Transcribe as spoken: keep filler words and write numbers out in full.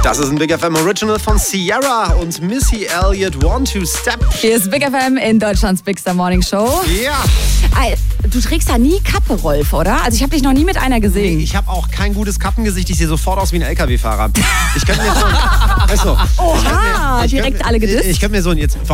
Das ist ein Big F M Original von Ciara und Missy Elliott, One Two Step. Hier ist Big F M in Deutschlands Big Star Morning Show. Ja. Du trägst ja nie Kappe, Rolf, oder? Also ich habe dich noch nie mit einer gesehen. Nee, ich habe auch kein gutes Kappengesicht. Ich sehe sofort aus wie ein L K W-Fahrer. Ich könnte mir so, weißt du, Oha, ich direkt könnt, alle gedisst. Ich, ich könnte mir so ein jetzt